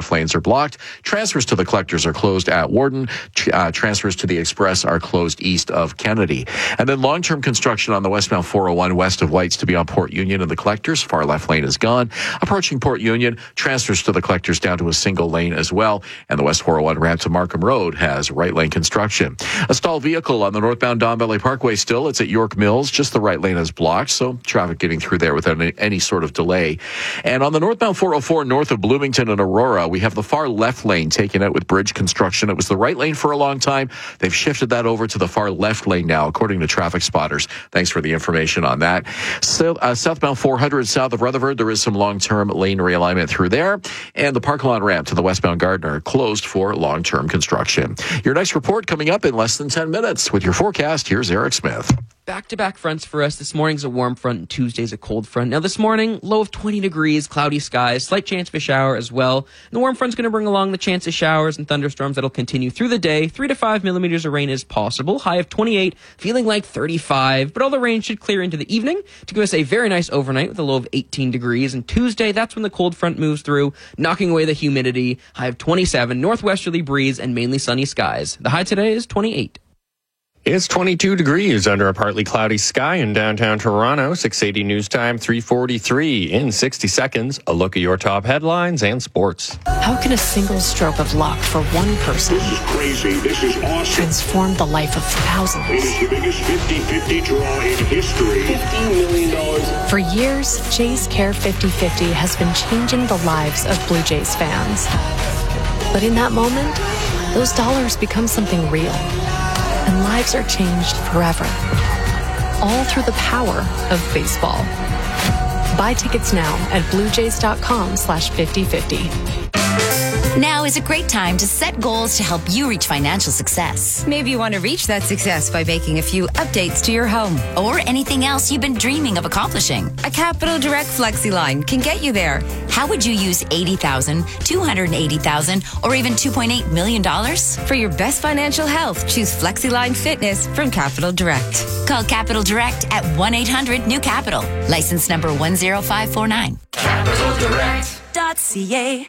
left lanes are blocked. Transfers to the collectors are closed at Warden. Transfers to the Express are closed east of Kennedy. And then long-term construction on the westbound 401 west of Whites to be on Port Union and the collectors. Far left lane is gone. Approaching Port Union, transfers to the collectors down to a single lane as well. And the West 401 ramp to Markham Road has right lane construction. A stalled vehicle on the northbound Don Valley Parkway still. It's at York Mills. Just the right lane is blocked, so traffic getting through there without any sort of delay. And on the northbound 404 north of Bloomington and Aurora, we have the far left lane taken out with bridge construction. It was the right lane for a long time. They've shifted that over to the far left lane now, according to traffic spotters. Thanks for the information on that. So, southbound 400 south of Rutherford, there is some long-term lane realignment through there. And the Park Lawn ramp to the westbound Gardner closed for long-term construction. Your next report coming up in less than 10 minutes. With your forecast, here's Eric Smith. Back-to-back fronts for us. This morning's a warm front and Tuesday's a cold front. Now this morning, low of 20 degrees, cloudy skies, slight chance of a shower as well. And the warm front's going to bring along the chance of showers and thunderstorms that'll continue through the day. 3 to 5 millimeters of rain is possible. High of 28, feeling like 35. But all the rain should clear into the evening to give us a very nice overnight with a low of 18 degrees. And Tuesday, that's when the cold front moves through, knocking away the humidity. High of 27, northwesterly breeze and mainly sunny skies. The high today is 28. It's 22 degrees under a partly cloudy sky in downtown Toronto. 680 news time, 3:43. In 60 seconds, a look at your top headlines and sports. How can a single stroke of luck for one person This is crazy. This is awesome. transform the life of thousands? It is the biggest 50-50 draw in history. $50 million. For years, Jays Care 50/50 has been changing the lives of Blue Jays fans. But in that moment, those dollars become something real. And lives are changed forever. All through the power of baseball. Buy tickets now at bluejays.com/50/50. Now is a great time to set goals to help you reach financial success. Maybe you want to reach that success by making a few updates to your home or anything else you've been dreaming of accomplishing. A Capital Direct FlexiLine can get you there. How would you use $80,000, $280,000, or even $2.8 million? For your best financial health, choose FlexiLine Fitness from Capital Direct. Call Capital Direct at 1-800-NEW-CAPITAL. License number 10549. CapitalDirect.ca.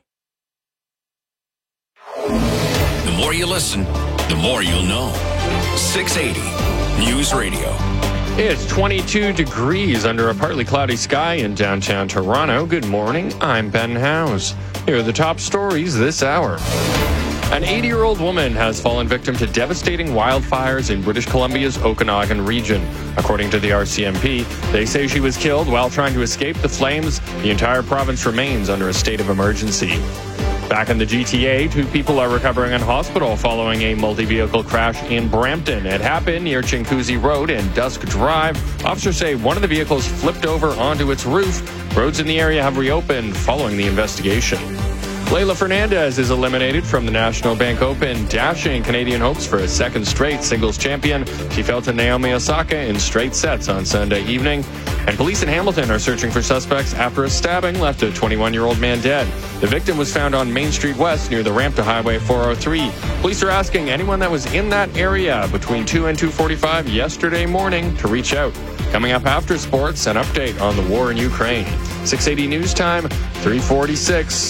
The more you listen, the more you'll know. 680 News Radio. It's 22 degrees under a partly cloudy sky in downtown Toronto. Good morning, I'm Ben Howes. Here are the top stories this hour. An 80-year-old woman has fallen victim to devastating wildfires in British Columbia's Okanagan region. According to the RCMP, they say she was killed while trying to escape the flames. The entire province remains under a state of emergency. Back in the GTA, 2 people are recovering in hospital following a multi-vehicle crash in Brampton. It happened near Chinguacousy Road and Dusk Drive. Officers say one of the vehicles flipped over onto its roof. Roads in the area have reopened following the investigation. Leylah Fernandez is eliminated from the National Bank Open, dashing Canadian hopes for a second straight singles champion. She fell to Naomi Osaka in straight sets on Sunday evening. And police in Hamilton are searching for suspects after a stabbing left a 21-year-old man dead. The victim was found on Main Street West near the ramp to Highway 403. Police are asking anyone that was in that area between 2 and 2:45 yesterday morning to reach out. Coming up after sports, an update on the war in Ukraine. 680 News Time, 3:46.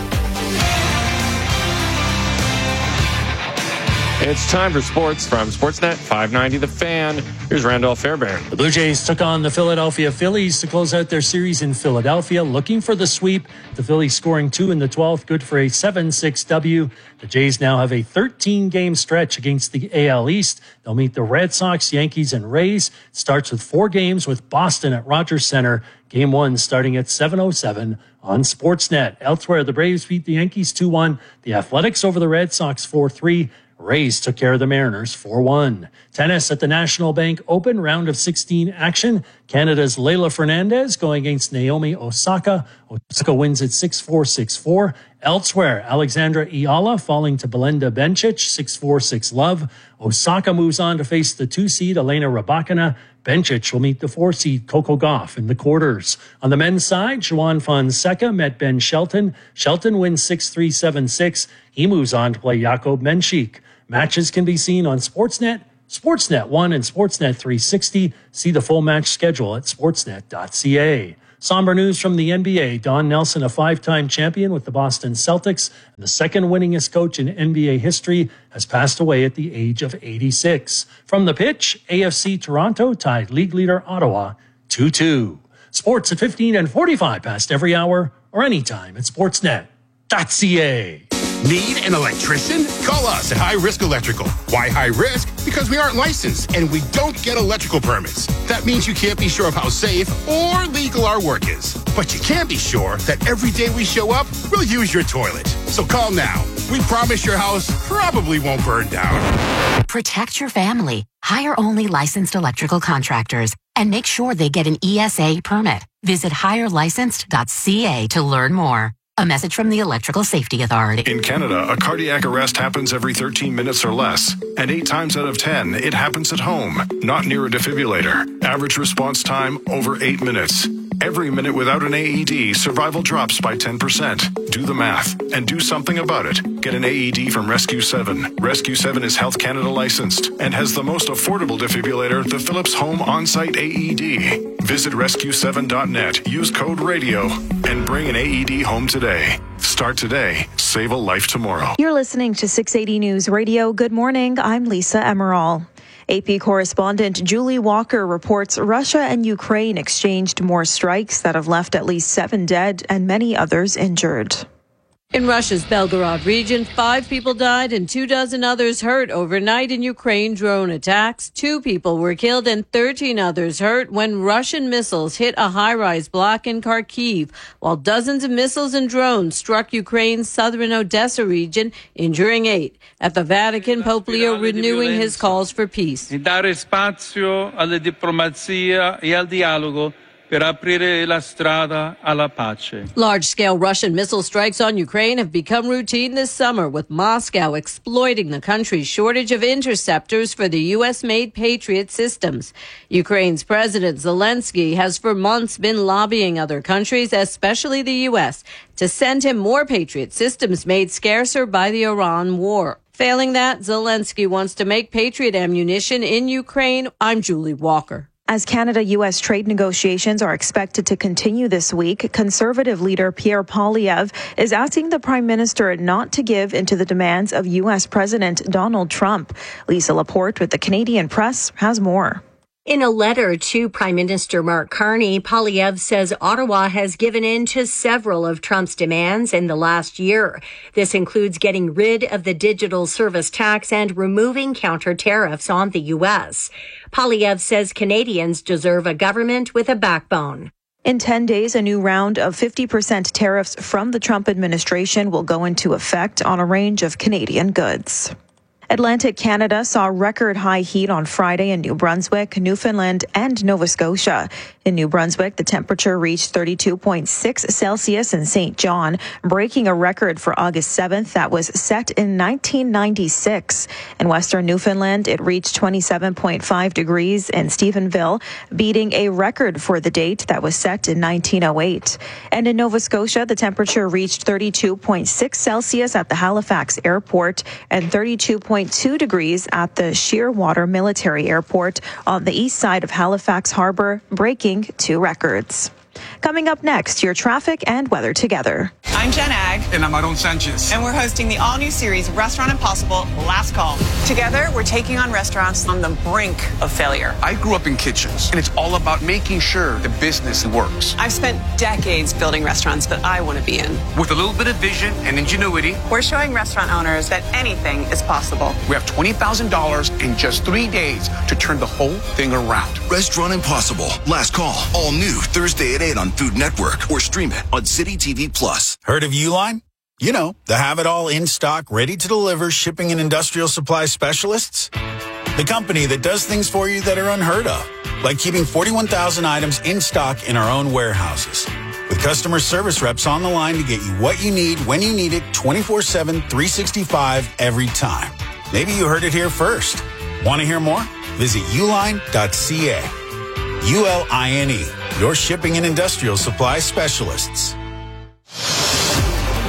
It's time for sports from Sportsnet 590 The Fan. Here's Randolph Fairbairn. The Blue Jays took on the Philadelphia Phillies to close out their series in Philadelphia, looking for the sweep. The Phillies scoring 2 in the 12th, good for a 7-6 W. The Jays now have a 13-game stretch against the AL East. They'll meet the Red Sox, Yankees, and Rays. It starts with 4 games with Boston at Rogers Center. Game 1 starting at 7:07 on Sportsnet. Elsewhere, the Braves beat the Yankees 2-1. The Athletics over the Red Sox 4-3. Rays took care of the Mariners 4-1. Tennis at the National Bank Open, round of 16 action. Canada's Leylah Fernandez going against Naomi Osaka. Osaka wins at 6-4, 6-4. Elsewhere, Alexandra Iala falling to Belinda Bencic, 6-4, 6-love. Osaka moves on to face the 2-seed Elena Rybakina. Bencic will meet the 4-seed Coco Gauff in the quarters. On the men's side, Juan Fonseca met Ben Shelton. Shelton wins 6-3, 7-6. He moves on to play Jakub Menchik. Matches can be seen on Sportsnet, Sportsnet 1, and Sportsnet 360. See the full match schedule at sportsnet.ca. Somber news from the NBA. Don Nelson, a 5-time champion with the Boston Celtics and the second winningest coach in NBA history, has passed away at the age of 86. From the pitch, AFC Toronto tied league leader Ottawa 2-2. Sports at 15 and 45 past every hour or anytime at sportsnet.ca. Need an electrician? Call us at High Risk Electrical. Why high risk? Because we aren't licensed and we don't get electrical permits. That means you can't be sure of how safe or legal our work is. But you can be sure that every day we show up, we'll use your toilet. So call now. We promise your house probably won't burn down. Protect your family. Hire only licensed electrical contractors and make sure they get an ESA permit. Visit hirelicensed.ca to learn more. A message from the Electrical Safety Authority. In Canada, a cardiac arrest happens every 13 minutes or less. And 8 times out of 10, it happens at home, not near a defibrillator. Average response time, over 8 minutes. Every minute without an AED, survival drops by 10%. Do the math and do something about it. Get an AED from Rescue 7. Rescue 7 is Health Canada licensed and has the most affordable defibrillator, the Philips Home On-Site AED. Visit rescue7.net, use code RADIO, and bring an AED home today. Start today. Save a life tomorrow. You're listening to 680 News Radio. Good morning. I'm Lisa Emerald. AP correspondent Julie Walker reports Russia and Ukraine exchanged more strikes that have left at least 7 dead and many others injured. In Russia's Belgorod region, 5 people died and 24 others hurt overnight in Ukraine drone attacks. 2 people were killed and 13 others hurt when Russian missiles hit a high-rise block in Kharkiv, while dozens of missiles and drones struck Ukraine's southern Odessa region, injuring 8. At the Vatican, Pope Leo renewing his calls for peace. Dare spazio alla diplomazia e al dialogo per aprire la strada alla pace. Large-scale Russian missile strikes on Ukraine have become routine this summer, with Moscow exploiting the country's shortage of interceptors for the U.S.-made Patriot systems. Ukraine's President Zelensky has for months been lobbying other countries, especially the U.S., to send him more Patriot systems made scarcer by the Iran war. Failing that, Zelensky wants to make Patriot ammunition in Ukraine. I'm Julie Walker. As Canada-U.S. trade negotiations are expected to continue this week, Conservative leader Pierre Poilievre is asking the Prime Minister not to give into the demands of U.S. President Donald Trump. Lisa Laporte with the Canadian Press has more. In a letter to Prime Minister Mark Carney, Poilievre says Ottawa has given in to several of Trump's demands in the last year. This includes getting rid of the digital service tax and removing counter tariffs on the U.S. Poilievre says Canadians deserve a government with a backbone. In 10 days, a new round of 50% tariffs from the Trump administration will go into effect on a range of Canadian goods. Atlantic Canada saw record high heat on Friday in New Brunswick, Newfoundland, and Nova Scotia. In New Brunswick, the temperature reached 32.6 Celsius in St. John, breaking a record for August 7th that was set in 1996. In Western Newfoundland, it reached 27.5 degrees in Stephenville, beating a record for the date that was set in 1908. And in Nova Scotia, the temperature reached 32.6 Celsius at the Halifax Airport and 32.2 degrees at the Shearwater Military Airport on the east side of Halifax Harbor, breaking 2 records. Coming up next, your traffic and weather together. I'm Jen Ag. And I'm Aaron Sanchez. And we're hosting the all-new series Restaurant Impossible Last Call. Together, we're taking on restaurants on the brink of failure. I grew up in kitchens, and it's all about making sure the business works. I've spent decades building restaurants that I want to be in. With a little bit of vision and ingenuity, we're showing restaurant owners that anything is possible. We have $20,000 in just 3 days to turn the whole thing around. Restaurant Impossible Last Call. All new Thursday at 8 on Food Network or stream it on City TV Plus. Heard of Uline? You know, the have-it-all in-stock, ready-to-deliver shipping and industrial supply specialists. The company that does things for you that are unheard of, like keeping 41,000 items in stock in our own warehouses. With customer service reps on the line to get you what you need when you need it 24/7, 365 every time. Maybe you heard it here first. Want to hear more? Visit uline.ca. ULINE, your shipping and industrial supply specialists.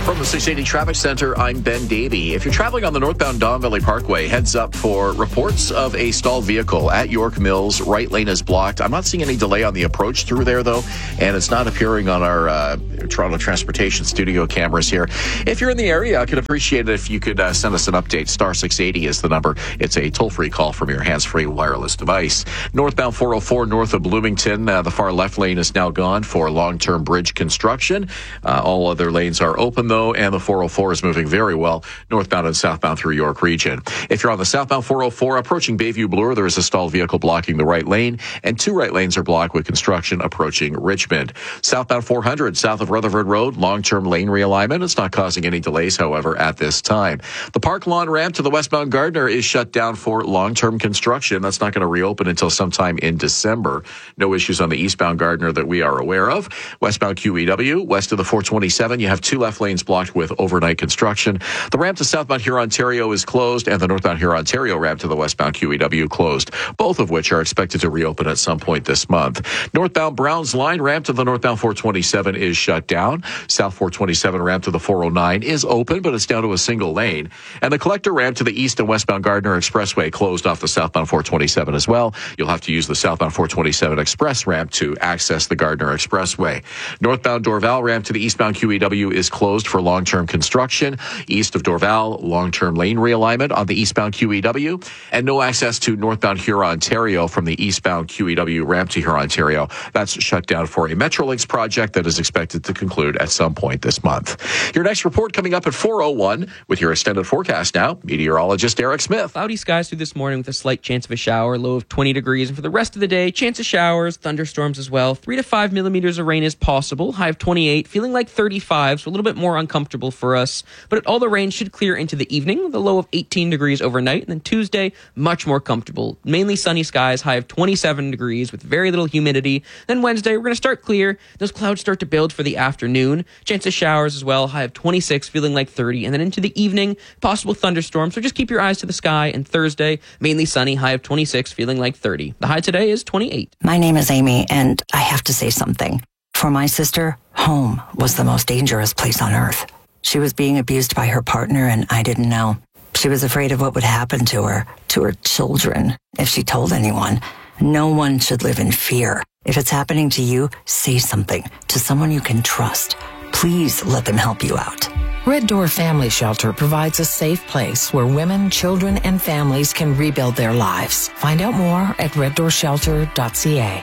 From the 680 Traffic Center, I'm Ben Davey. If you're traveling on the northbound Don Valley Parkway, heads up for reports of a stalled vehicle at York Mills. Right lane is blocked. I'm not seeing any delay on the approach through there, though, and it's not appearing on our Toronto Transportation Studio cameras here. If you're in the area, I could appreciate it if you could send us an update. Star 680 is the number. It's a toll-free call from your hands-free wireless device. Northbound 404 north of Bloomington, the far left lane is now gone for long-term bridge construction. All other lanes are open, though, and the 404 is moving very well northbound and southbound through York Region. If you're on the southbound 404 approaching Bayview Bloor, there is a stalled vehicle blocking the right lane, and two right lanes are blocked with construction approaching Richmond. Southbound 400 south of Rutherford Road, long-term lane realignment. It's not causing any delays, however, at this time. The Park Lawn ramp to the westbound Gardner is shut down for long-term construction. That's not going to reopen until sometime in December. No issues on the eastbound Gardner that we are aware of. Westbound QEW, west of the 427, you have two left lanes blocked with overnight construction. The ramp to southbound Hurontario is closed, and the northbound Hurontario ramp to the westbound QEW closed, both of which are expected to reopen at some point this month. Northbound Browns Line ramp to the northbound 427 is shut down. South 427 ramp to the 409 is open, but it's down to a single lane. And the collector ramp to the east and westbound Gardner Expressway closed off the southbound 427 as well. You'll have to use the southbound 427 express ramp to access the Gardner Expressway. Northbound Dorval ramp to the eastbound QEW is closed for long-term construction. East of Dorval, long-term lane realignment on the eastbound QEW, and no access to northbound Hurontario from the eastbound QEW ramp to Hurontario. That's shut down for a Metrolinx project that is expected to conclude at some point this month. Your next report coming up at 4:01 with your extended forecast now. Meteorologist Eric Smith. Cloudy skies through this morning with a slight chance of a shower, low of 20 degrees. And for the rest of the day, chance of showers, thunderstorms as well. 3 to 5 millimeters of rain is possible. High of 28, feeling like 35, so a little bit more uncomfortable for us. But all the rain should clear into the evening with a low of 18 degrees overnight. And then Tuesday, much more comfortable. Mainly sunny skies, high of 27 degrees with very little humidity. Then Wednesday, we're going to start clear. Those clouds start to build for the afternoon. Chance of showers as well, high of 26, feeling like 30. And then into the evening, possible thunderstorms. So just keep your eyes to the sky. And Thursday, mainly sunny, high of 26, feeling like 30. The high today is 28. My name is Amy, and I have to say something. For my sister, home was the most dangerous place on earth. She was being abused by her partner, and I didn't know. She was afraid of what would happen to her children, if she told anyone. No one should live in fear. If it's happening to you, say something to someone you can trust. Please let them help you out. Red Door Family Shelter provides a safe place where women, children, and families can rebuild their lives. Find out more at reddoorshelter.ca.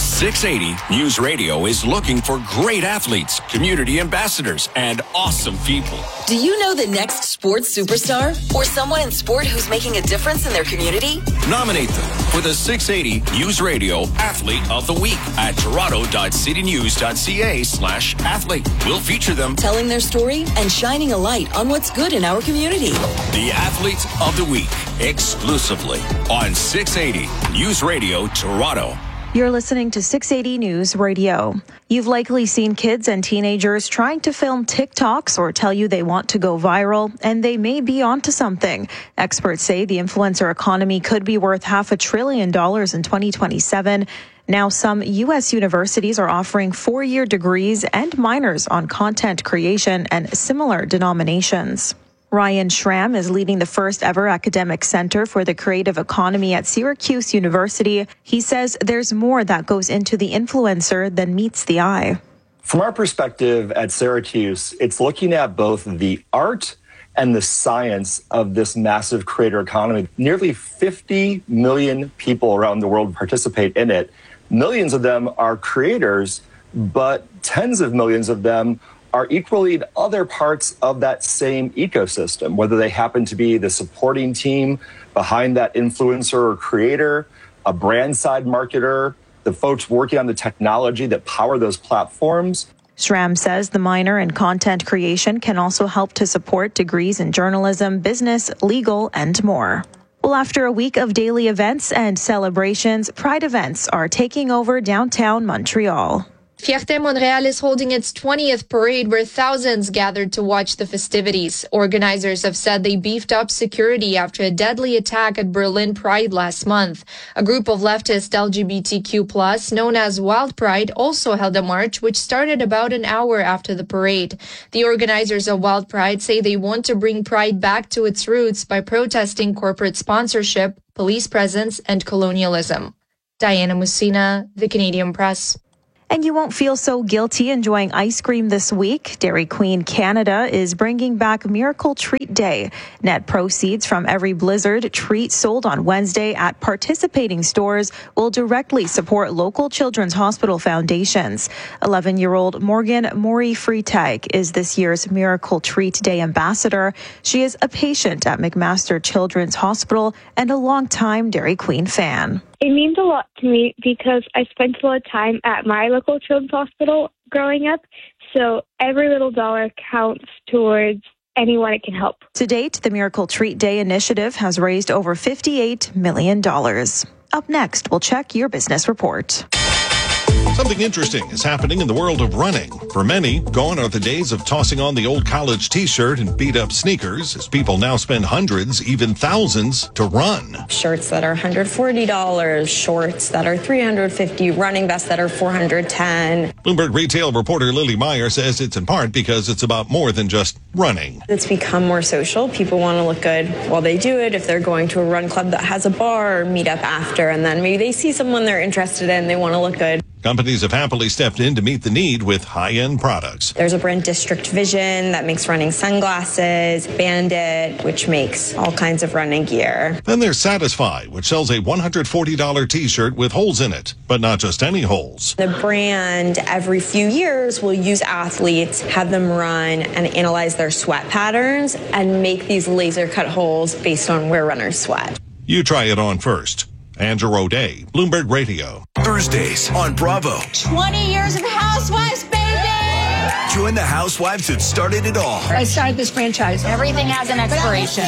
680 News Radio is looking for great athletes, community ambassadors, and awesome people. Do you know the next sports superstar? Or someone in sport who's making a difference in their community? Nominate them for the 680 News Radio Athlete of the Week at toronto.citynews.ca/athlete. We'll feature them telling their story and shining a light on what's good in our community. The Athlete of the Week, exclusively on 680 News Radio Toronto. You're listening to 680 News Radio. You've likely seen kids and teenagers trying to film TikToks or tell you they want to go viral, and they may be onto something. Experts say the influencer economy could be worth $500 billion in 2027. Now, some U.S. universities are offering 4-year degrees and minors on content creation and similar denominations. Ryan Schramm is leading the first ever academic center for the creative economy at Syracuse University. He says there's more that goes into the influencer than meets the eye. From our perspective at Syracuse, it's looking at both the art and the science of this massive creator economy. Nearly 50 million people around the world participate in it. Millions of them are creators, but tens of millions of them are equally in other parts of that same ecosystem, whether they happen to be the supporting team behind that influencer or creator, a brand side marketer, the folks working on the technology that power those platforms. Schramm says the minor in content creation can also help to support degrees in journalism, business, legal, and more. Well, after a week of daily events and celebrations, Pride events are taking over downtown Montreal. Fierté Montréal is holding its 20th parade where thousands gathered to watch the festivities. Organizers have said they beefed up security after a deadly attack at Berlin Pride last month. A group of leftist LGBTQ+, known as Wild Pride, also held a march which started about an hour after the parade. The organizers of Wild Pride say they want to bring Pride back to its roots by protesting corporate sponsorship, police presence, and colonialism. Diana Musina, The Canadian Press. And you won't feel so guilty enjoying ice cream this week. Dairy Queen Canada is bringing back Miracle Treat Day. Net proceeds from every Blizzard treat sold on Wednesday at participating stores will directly support local children's hospital foundations. 11-year-old Morgan Maury-Freitag is this year's Miracle Treat Day ambassador. She is a patient at McMaster Children's Hospital and a longtime Dairy Queen fan. It means a lot to me because I spent a lot of time at my local children's hospital growing up, so every little dollar counts towards anyone it can help. To date, the Miracle Treat Day initiative has raised over $58 million. Up next, we'll check your business report. Something interesting is happening in the world of running. For many, gone are the days of tossing on the old college t-shirt and beat-up sneakers, as people now spend hundreds, even thousands, to run. Shirts that are $140, shorts that are $350, running vests that are $410. Bloomberg retail reporter Lily Meyer says it's in part because it's about more than just running. It's become more social. People want to look good while they do it. If they're going to a run club that has a bar or meet up after, and then maybe they see someone they're interested in, they want to look good. Companies have happily stepped in to meet the need with high-end products. There's a brand, District Vision, that makes running sunglasses, Bandit, which makes all kinds of running gear. Then there's Satisfy, which sells a $140 t-shirt with holes in it, but not just any holes. The brand, every few years, will use athletes, have them run and analyze their sweat patterns and make these laser-cut holes based on where runners sweat. You try it on first. Andrew O'Day, Bloomberg Radio. Thursdays on Bravo. 20 years of Housewives, baby! Join the housewives that started it all. I started this franchise. Everything has an expiration.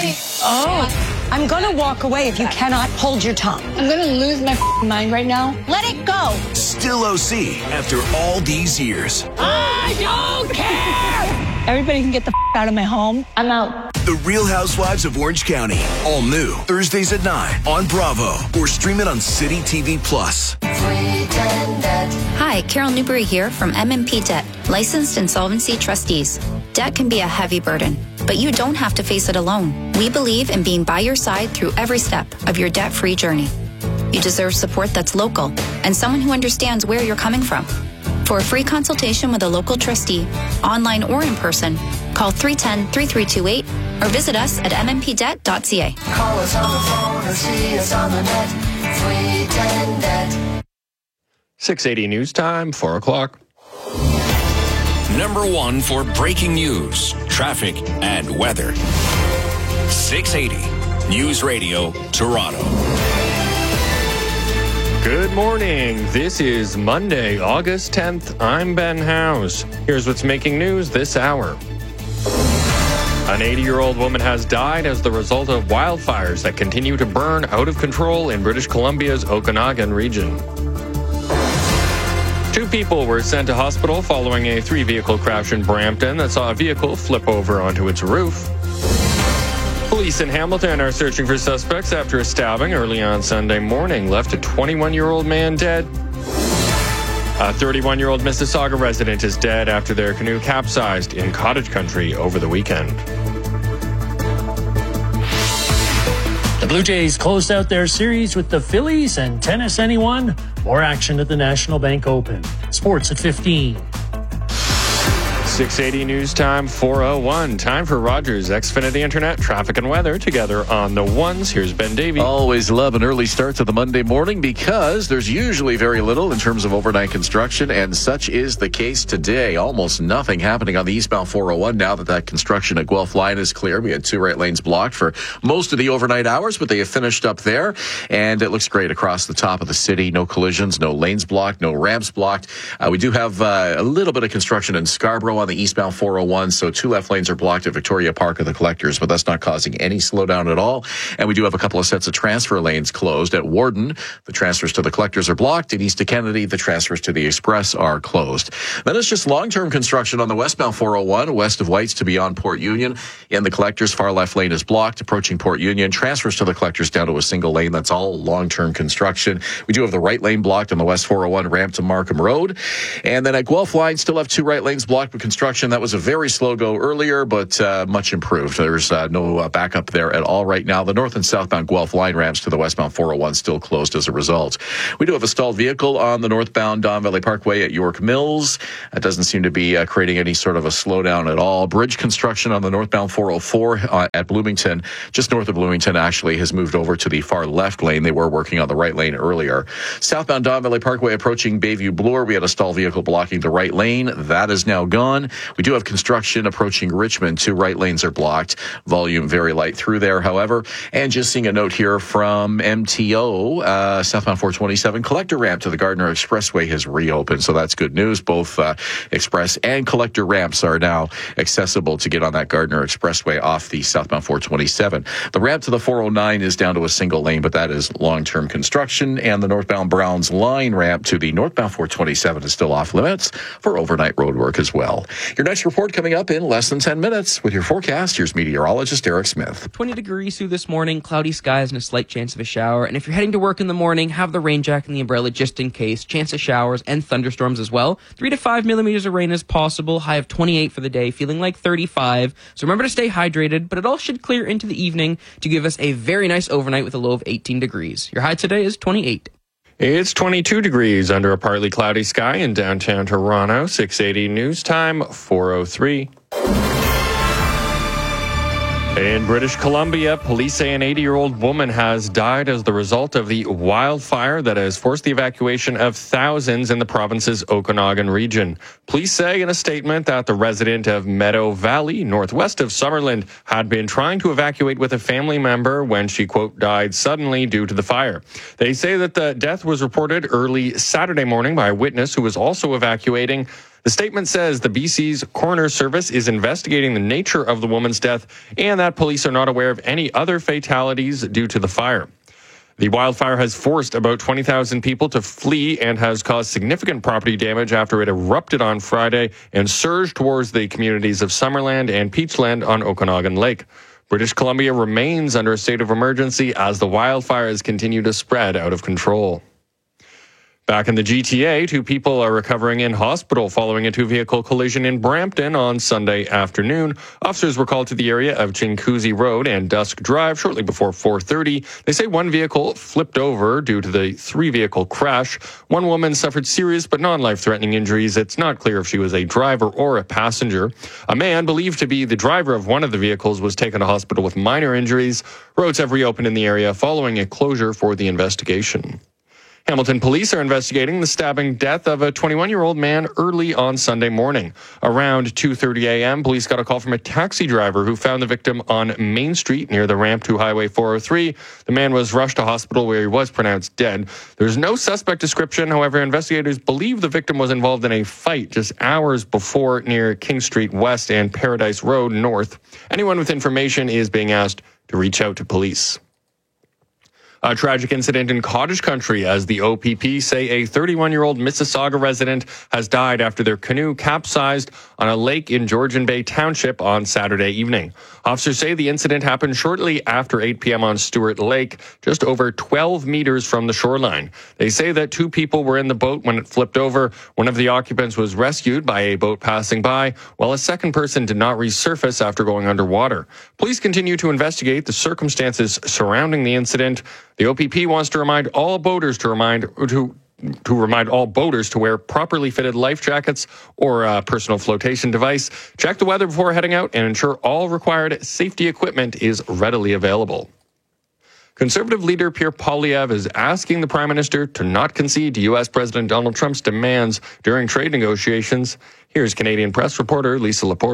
Oh, I'm going to walk away if you cannot hold your tongue. I'm going to lose my mind right now. Let it go. Still OC after all these years. I don't care! Everybody can get the out of my home. I'm out. The Real Housewives of Orange County. All new. Thursdays at 9 on Bravo. Or stream it on City TV Plus. Hi, Carol Newberry here from MMP Debt, licensed insolvency trustees. Debt can be a heavy burden, but you don't have to face it alone. We believe in being by your side through every step of your debt-free journey. You deserve support that's local and someone who understands where you're coming from. For a free consultation with a local trustee, online or in person, call 310-3328 or visit us at mmpdebt.ca. Call us on the phone or see us on the net. 310 Debt. 680 news time, 4 o'clock. Number one for breaking news, traffic, and weather. 680 News Radio, Toronto. Good morning. This is Monday, August 10th. I'm Ben Howes. Here's what's making news this hour. An 80-year-old woman has died as the result of wildfires that continue to burn out of control in British Columbia's Okanagan region. 2 people were sent to hospital following a 3-vehicle crash in Brampton that saw a vehicle flip over onto its roof. Police in Hamilton are searching for suspects after a stabbing early on Sunday morning left a 21-year-old man dead. A 31-year-old Mississauga resident is dead after their canoe capsized in cottage country over the weekend. The Blue Jays closed out their series with the Phillies and tennis, anyone? More action at the National Bank Open. Sports at 15. 680 news time, 4:01. Time for Rogers Xfinity Internet, traffic and weather together on the ones. Here's Ben Davey. Always love an early start to the Monday morning because there's usually very little in terms of overnight construction, and such is the case today. Almost nothing happening on the eastbound 401 now that construction at Guelph line is clear. We had 2 right lanes blocked for most of the overnight hours, but they have finished up there, and it looks great across the top of the city. No collisions, no lanes blocked, no ramps blocked. We do have a little bit of construction in Scarborough on the eastbound 401, so 2 left lanes are blocked at Victoria Park at the Collectors, but that's not causing any slowdown at all. And we do have a couple of sets of transfer lanes closed. At Warden, the transfers to the Collectors are blocked. At East of Kennedy, the transfers to the Express are closed. Then it's just long-term construction on the westbound 401, west of Whites to beyond Port Union. In the Collectors, far left lane is blocked, approaching Port Union. Transfers to the Collectors down to a single lane. That's all long-term construction. We do have the right lane blocked on the West 401 ramp to Markham Road. And then at Guelph Line, still have 2 right lanes blocked with construction. That was a very slow go earlier, but much improved. There's no backup there at all right now. The north and southbound Guelph Line ramps to the westbound 401 still closed as a result. We do have a stalled vehicle on the northbound Don Valley Parkway at York Mills. That doesn't seem to be creating any sort of a slowdown at all. Bridge construction on the northbound 404 at Bloomington, just north of Bloomington, actually has moved over to the far left lane. They were working on the right lane earlier. Southbound Don Valley Parkway approaching Bayview Bloor, we had a stalled vehicle blocking the right lane. That is now gone. We do have construction approaching Richmond. 2 right lanes are blocked. Volume very light through there, however. And just seeing a note here from MTO, southbound 427 collector ramp to the Gardner Expressway has reopened. So that's good news. Both express and collector ramps are now accessible to get on that Gardner Expressway off the southbound 427. The ramp to the 409 is down to a single lane, but that is long-term construction. And the northbound Browns Line ramp to the northbound 427 is still off limits for overnight road work as well. Your next report coming up in less than 10 minutes. With your forecast, here's meteorologist Eric Smith. 20 degrees through this morning, cloudy skies and a slight chance of a shower. And if you're heading to work in the morning, have the rain jacket and the umbrella just in case. Chance of showers and thunderstorms as well. 3 to 5 millimeters of rain is possible. High of 28 for the day, feeling like 35. So remember to stay hydrated, but it all should clear into the evening to give us a very nice overnight with a low of 18 degrees. Your high today is 28. It's 22 degrees under a partly cloudy sky in downtown Toronto. 680 news time, 4:03. In British Columbia, police say an 80-year-old woman has died as the result of the wildfire that has forced the evacuation of thousands in the province's Okanagan region. Police say in a statement that the resident of Meadow Valley, northwest of Summerland, had been trying to evacuate with a family member when she, quote, died suddenly due to the fire. They say that the death was reported early Saturday morning by a witness who was also evacuating. The statement says the BC's coroner service is investigating the nature of the woman's death and that police are not aware of any other fatalities due to the fire. The wildfire has forced about 20,000 people to flee and has caused significant property damage after it erupted on Friday and surged towards the communities of Summerland and Peachland on Okanagan Lake. British Columbia remains under a state of emergency as the wildfires continue to spread out of control. Back in the GTA, 2 people are recovering in hospital following a 2-vehicle collision in Brampton on Sunday afternoon. Officers were called to the area of Chinguacousy Road and Dusk Drive shortly before 4:30. They say 1 vehicle flipped over due to the 3-vehicle crash. 1 woman suffered serious but non-life-threatening injuries. It's not clear if she was a driver or a passenger. A man believed to be the driver of one of the vehicles was taken to hospital with minor injuries. Roads have reopened in the area following a closure for the investigation. Hamilton police are investigating the stabbing death of a 21-year-old man early on Sunday morning. Around 2:30 a.m., police got a call from a taxi driver who found the victim on Main Street near the ramp to Highway 403. The man was rushed to hospital where he was pronounced dead. There's no suspect description. However, investigators believe the victim was involved in a fight just hours before near King Street West and Paradise Road North. Anyone with information is being asked to reach out to police. A tragic incident in Cottage Country as the OPP say a 31-year-old Mississauga resident has died after their canoe capsized on a lake in Georgian Bay Township on Saturday evening. Officers say the incident happened shortly after 8 p.m. on Stewart Lake, just over 12 meters from the shoreline. They say that 2 people were in the boat when it flipped over. One of the occupants was rescued by a boat passing by, while a second person did not resurface after going underwater. Police continue to investigate the circumstances surrounding the incident. The OPP wants to remind all boaters to remind all boaters to wear properly fitted life jackets or a personal flotation device. Check the weather before heading out and ensure all required safety equipment is readily available. Conservative leader Pierre Poilievre is asking the Prime Minister to not concede to U.S. President Donald Trump's demands during trade negotiations. Here's Canadian Press reporter Lisa Laporte.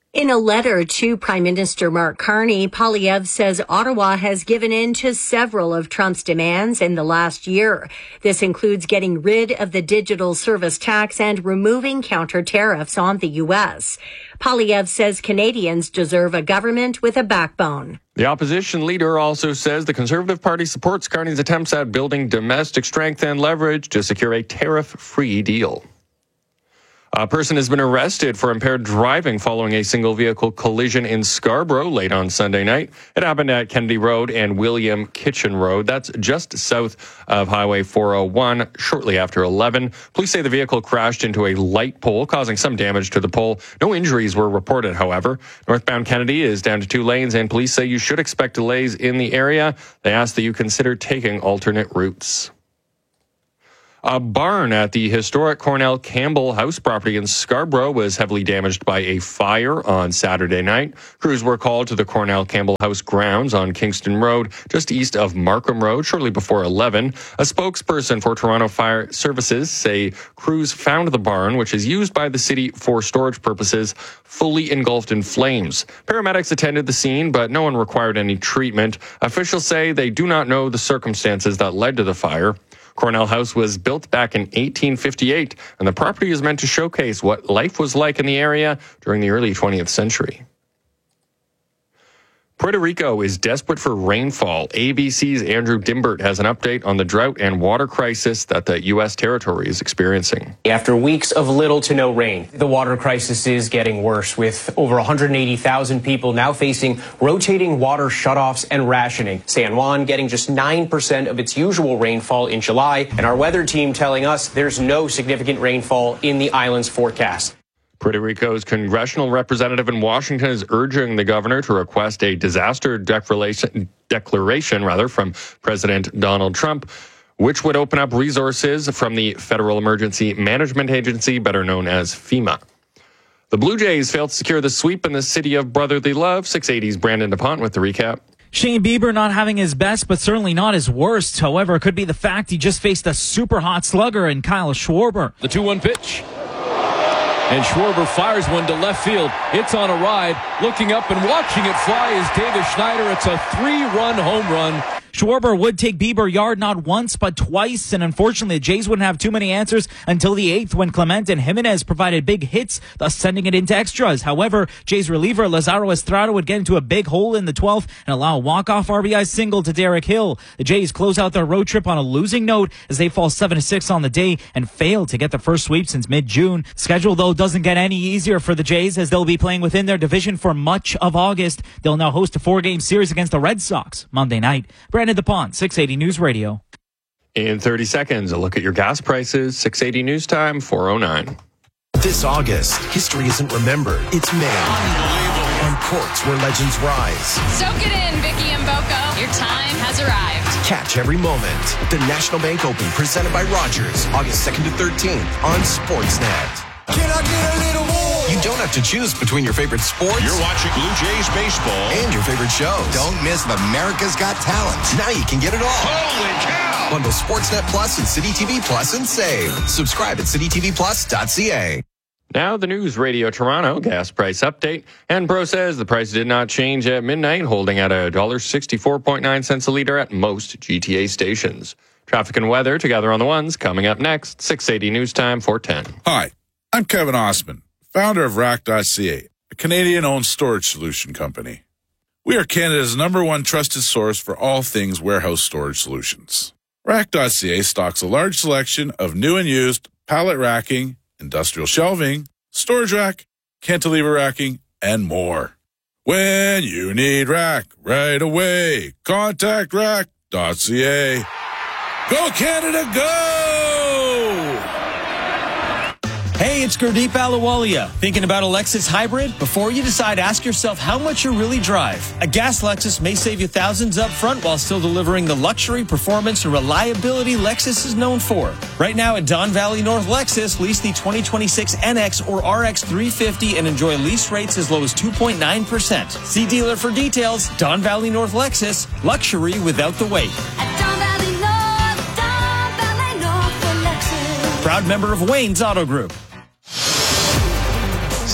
In a letter to Prime Minister Mark Carney, Poilievre says Ottawa has given in to several of Trump's demands in the last year. This includes getting rid of the digital service tax and removing counter tariffs on the U.S. Poilievre says Canadians deserve a government with a backbone. The opposition leader also says the Conservative Party supports Carney's attempts at building domestic strength and leverage to secure a tariff-free deal. A person has been arrested for impaired driving following a single-vehicle collision in Scarborough late on Sunday night. It happened at Kennedy Road and William Kitchen Road. That's just south of Highway 401, shortly after 11. Police say the vehicle crashed into a light pole, causing some damage to the pole. No injuries were reported, however. Northbound Kennedy is down to 2 lanes, and police say you should expect delays in the area. They ask that you consider taking alternate routes. A barn at the historic Cornell Campbell House property in Scarborough was heavily damaged by a fire on Saturday night. Crews were called to the Cornell Campbell House grounds on Kingston Road, just east of Markham Road, shortly before 11. A spokesperson for Toronto Fire Services say crews found the barn, which is used by the city for storage purposes, fully engulfed in flames. Paramedics attended the scene, but no one required any treatment. Officials say they do not know the circumstances that led to the fire. Cornell House was built back in 1858, and the property is meant to showcase what life was like in the area during the early 20th century. Puerto Rico is desperate for rainfall. ABC's Andrew Dimbert has an update on the drought and water crisis that the U.S. territory is experiencing. After weeks of little to no rain, the water crisis is getting worse, with over 180,000 people now facing rotating water shutoffs and rationing. San Juan getting just 9% of its usual rainfall in July, and our weather team telling us there's no significant rainfall in the island's forecast. Puerto Rico's congressional representative in Washington is urging the governor to request a disaster declaration from President Donald Trump, which would open up resources from the Federal Emergency Management Agency, better known as FEMA. The Blue Jays failed to secure the sweep in the city of brotherly love. 680's Brandon DuPont with the recap. Shane Bieber not having his best, but certainly not his worst. However, it could be the fact he just faced a super hot slugger in Kyle Schwarber. The 2-1 pitch. And Schwarber fires one to left field. It's on a ride. Looking up and watching it fly is Davis Schneider. It's a 3-run home run. Schwarber would take Bieber yard not once but twice, and unfortunately the Jays wouldn't have too many answers until the 8th when Clement and Jimenez provided big hits, thus sending it into extras. However, Jays reliever Lazaro Estrada would get into a big hole in the 12th and allow a walk-off RBI single to Derek Hill. The Jays close out their road trip on a losing note as they fall 7-6 on the day and fail to get the first sweep since mid-June. Schedule, though, doesn't get any easier for the Jays as they'll be playing within their division for much of August. They'll now host a 4-game series against the Red Sox Monday night. Brandon DuPont, 680 News Radio. In 30 seconds, a look at your gas prices. 680 News Time, 4:09. This August, history isn't remembered, it's made. On courts where legends rise. Soak it in, Vicky and Boko. Your time has arrived. Catch every moment. The National Bank Open, presented by Rogers, August 2nd to 13th on Sportsnet. Can I get a little more? You don't have to choose between your favorite sports. You're watching Blue Jays baseball. And your favorite shows. Don't miss America's Got Talent. Now you can get it all. Holy cow! Bundle Sportsnet Plus and City TV Plus and save. Subscribe at citytvplus.ca. Now the News Radio Toronto gas price update. Enpro says the price did not change at midnight, holding at $1.64.9 a liter at most GTA stations. Traffic and weather together on the ones coming up next. 680 News Time, 4:10. Hi, I'm Kevin Osman, founder of Rack.ca, a Canadian-owned storage solution company. We are Canada's #1 trusted source for all things warehouse storage solutions. Rack.ca stocks a large selection of new and used pallet racking, industrial shelving, storage rack, cantilever racking, and more. When you need rack right away, contact Rack.ca. Go Canada, go! Hey, it's Gurdeep Ahluwalia. Thinking about a Lexus hybrid? Before you decide, ask yourself how much you really drive. A gas Lexus may save you thousands up front while still delivering the luxury, performance, and reliability Lexus is known for. Right now at Don Valley North Lexus, lease the 2026 NX or RX 350 and enjoy lease rates as low as 2.9%. See dealer for details. Don Valley North Lexus, luxury without the wait. Proud member of Wayne's Auto Group.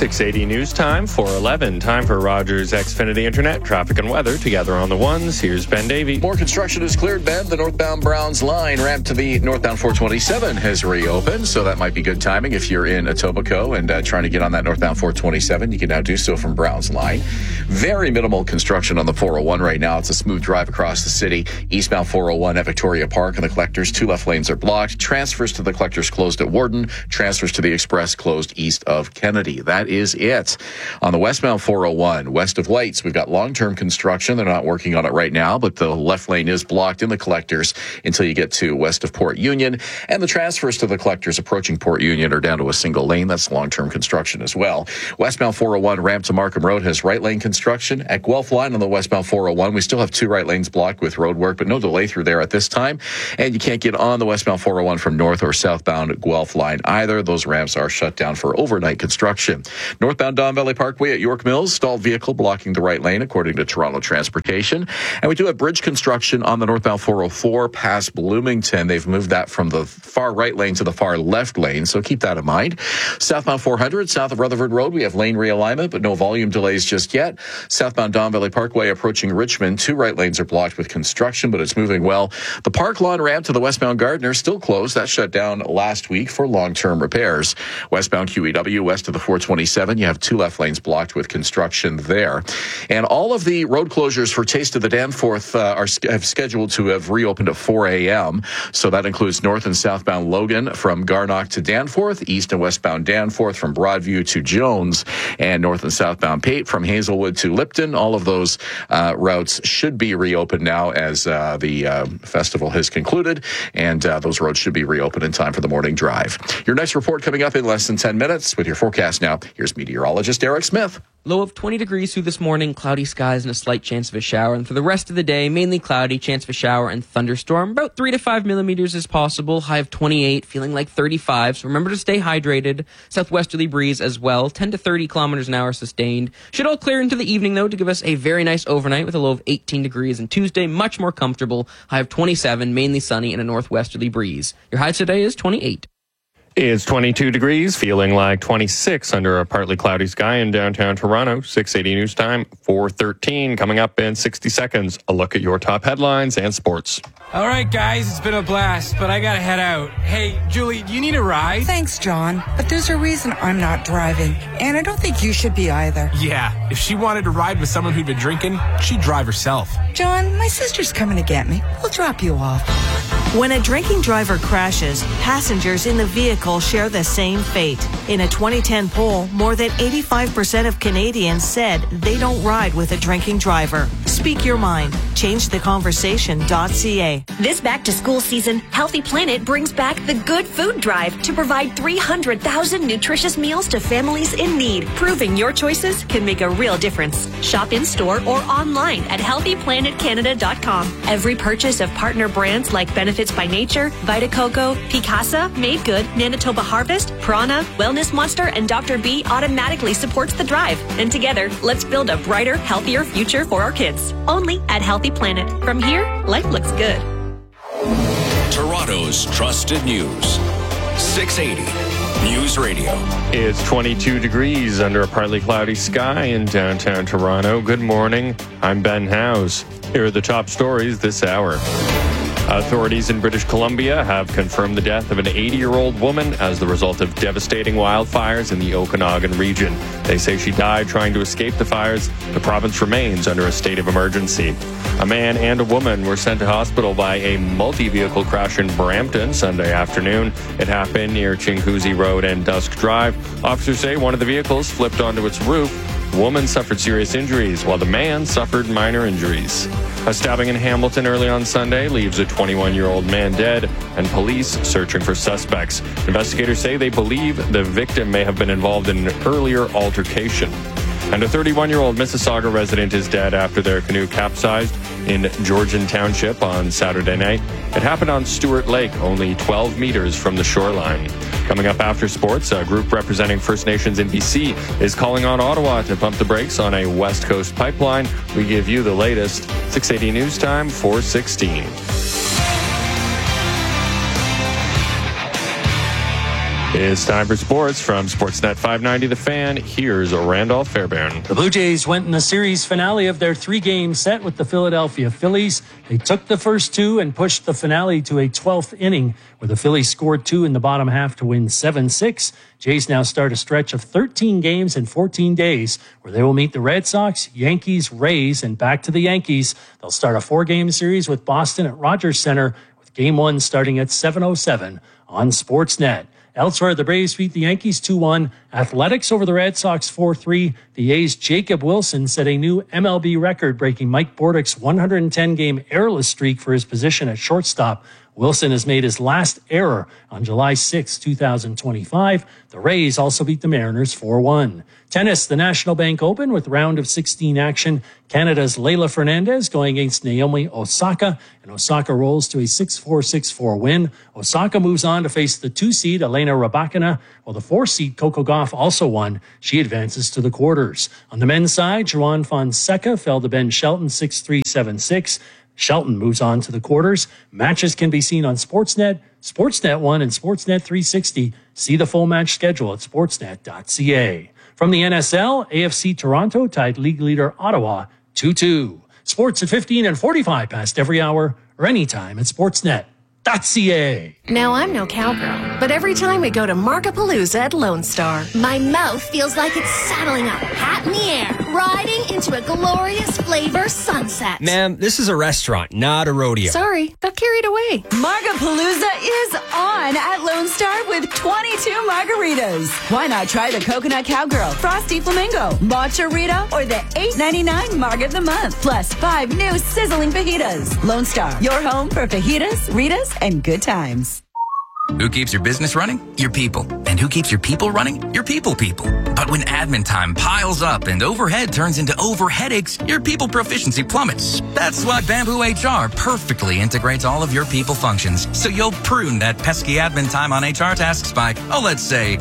680 news time, 4:11. Time for Rogers Xfinity Internet, traffic and weather together on the ones. Here's Ben Davey. More construction is cleared, Ben. The northbound Browns line ramp to the northbound 427 has reopened, so that might be good timing if you're in Etobicoke and trying to get on that northbound 427. You can now do so from Browns line. Very minimal construction on the 401 right now. It's a smooth drive across the city. Eastbound 401 at Victoria Park and the Collectors, 2 left lanes are blocked. Transfers to the Collectors closed at Warden. Transfers to the Express closed east of Kennedy. That is it. On the westbound 401, west of Whites, we've got long-term construction. They're not working on it right now, but the left lane is blocked in the Collectors until you get to west of Port Union. And the transfers to the Collectors approaching Port Union are down to a single lane. That's long-term construction as well. Westbound 401 ramp to Markham Road has right lane construction. At Guelph line on the westbound 401, we still have 2 right lanes blocked with road work, but no delay through there at this time. And you can't get on the westbound 401 from north or southbound Guelph line either. Those ramps are shut down for overnight construction. Northbound Don Valley Parkway at York Mills, stalled vehicle blocking the right lane, according to Toronto Transportation. And we do have bridge construction on the northbound 404 past Bloomington. They've moved that from the far right lane to the far left lane, so keep that in mind. Southbound 400, south of Rutherford Road, we have lane realignment, but no volume delays just yet. Southbound Don Valley Parkway approaching Richmond, 2 right lanes are blocked with construction, but it's moving well. The Park Lawn ramp to the westbound Gardner still closed. That shut down last week for long-term repairs. Westbound QEW, west of the 427, you have 2 left lanes blocked with construction there. And all of the road closures for Taste of the Danforth have scheduled to have reopened at 4 a.m. So that includes north and southbound Logan from Garnock to Danforth, east and westbound Danforth from Broadview to Jones, and north and southbound Pate from Hazelwood to Lipton. All of those routes should be reopened now as the festival has concluded, and those roads should be reopened in time for the morning drive. Your next report coming up in less than 10 minutes. With your forecast now, here's meteorologist Eric Smith. Low of 20 degrees through this morning, cloudy skies and a slight chance of a shower. And for the rest of the day, mainly cloudy, chance of a shower and thunderstorm. About 3 to 5 millimeters is possible. High of 28, feeling like 35. So remember to stay hydrated. Southwesterly breeze as well. 10 to 30 kilometers an hour sustained. Should all clear into the evening, though, to give us a very nice overnight with a low of 18 degrees. And Tuesday, much more comfortable. High of 27, mainly sunny and a northwesterly breeze. Your high today is 28. It's 22 degrees, feeling like 26 under a partly cloudy sky in downtown Toronto. 680 news time, 4:13. Coming up in 60 seconds, a look at your top headlines and sports. All right, guys, it's been a blast, but I gotta head out. Hey, Julie, do you need a ride? Thanks, John, but there's a reason I'm not driving, and I don't think you should be either. Yeah, if she wanted to ride with someone who'd been drinking, she'd drive herself. John, my sister's coming to get me. We'll drop you off. When a drinking driver crashes, passengers in the vehicle share the same fate. In a 2010 poll, more than 85% of Canadians said they don't ride with a drinking driver. Speak your mind. ChangeTheConversation.ca. This back-to-school season, Healthy Planet brings back the Good Food Drive to provide 300,000 nutritious meals to families in need, proving your choices can make a real difference. Shop in-store or online at healthyplanetcanada.com. Every purchase of partner brands like Benefits by Nature, Vita Coco, Picasa, Made Good, Manitoba Harvest, Prana, Wellness Monster, and Dr. B automatically supports the drive. And together, let's build a brighter, healthier future for our kids. Only at Healthy Planet. From here, life looks good. Toronto's trusted news. 680 News Radio. It's 22 degrees under a partly cloudy sky in downtown Toronto. Good morning. I'm Ben Howes. Here are the top stories this hour. Authorities in British Columbia have confirmed the death of an 80-year-old woman as the result of devastating wildfires in the Okanagan region. They say she died trying to escape the fires. The province remains under a state of emergency. A man and a woman were sent to hospital by a multi-vehicle crash in Brampton Sunday afternoon. It happened near Chinguacousy Road and Dusk Drive. Officers say one of the vehicles flipped onto its roof. The woman suffered serious injuries, while the man suffered minor injuries. A stabbing in Hamilton early on Sunday leaves a 21-year-old man dead and police searching for suspects. Investigators say they believe the victim may have been involved in an earlier altercation. And a 31-year-old Mississauga resident is dead after their canoe capsized in Georgian Township on Saturday night. It happened on Stewart Lake, only 12 meters from the shoreline. Coming up after sports, a group representing First Nations in BC is calling on Ottawa to pump the brakes on a West Coast pipeline. We give you the latest. 680 News Time, 4:16. It's time for sports from Sportsnet 590 The Fan. Here's Randolph Fairbairn. The Blue Jays went in the series finale of their 3-game set with the Philadelphia Phillies. They took the first 2 and pushed the finale to a 12th inning, where the Phillies scored 2 in the bottom half to win 7-6. Jays now start a stretch of 13 games in 14 days, where they will meet the Red Sox, Yankees, Rays, and back to the Yankees. They'll start a 4-game series with Boston at Rogers Center, with Game 1 starting at 7:07 on Sportsnet. Elsewhere, the Braves beat the Yankees 2-1. Athletics over the Red Sox 4-3. The A's Jacob Wilson set a new MLB record, breaking Mike Bordick's 110-game errorless streak for his position at shortstop. Wilson has made his last error on July 6, 2025. The Rays also beat the Mariners 4-1. Tennis, the National Bank Open with round of 16 action. Canada's Leylah Fernandez going against Naomi Osaka, and Osaka rolls to a 6-4, 6-4 win. Osaka moves on to face the 2-seed Elena Rybakina, while the 4-seed Coco Gauff also won. She advances to the quarters. On the men's side, Joan Fonseca fell to Ben Shelton 6-3, 7-6. Shelton moves on to the quarters. Matches can be seen on Sportsnet, Sportsnet 1, and Sportsnet 360. See the full match schedule at sportsnet.ca. From the NSL, AFC Toronto tied league leader Ottawa 2-2. Sports at 15 and 45 past every hour or anytime at sportsnet.ca. Now, I'm no cowgirl, but every time we go to Markapalooza at Lone Star, my mouth feels like it's saddling up, hat in the air, riding into a glorious flavor sunset. Ma'am, this is a restaurant, not a rodeo. Sorry, got carried away. Markapalooza is on at Lone Star with 22 margaritas. Why not try the Coconut Cowgirl, Frosty Flamingo, Matcha Rita, or the $8.99 Marg of the Month, plus 5 new sizzling fajitas. Lone Star, your home for fajitas, Ritas, and good times. Who keeps your business running? Your people. And who keeps your people running? Your people. But when admin time piles up and overhead turns into overheadaches, your people proficiency plummets. That's why Bamboo HR perfectly integrates all of your people functions, so you'll prune that pesky admin time on HR tasks by, let's say,